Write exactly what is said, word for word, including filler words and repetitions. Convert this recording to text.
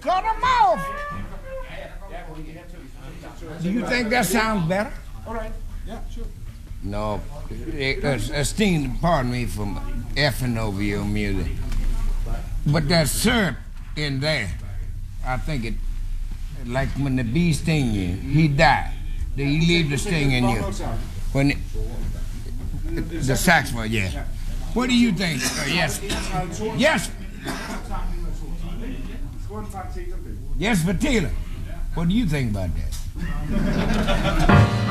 cut them off. Do you think that sounds better? All right. Yeah, sure. No, esteemed, pardon me for effing over your music, but that syrup in there, I think it, like when the bee sting you, he died. Did he leave the sting in you? When it, the saxophone, yeah. What do you think? Uh, yes, yes, yes, Fatila. What do you think about that?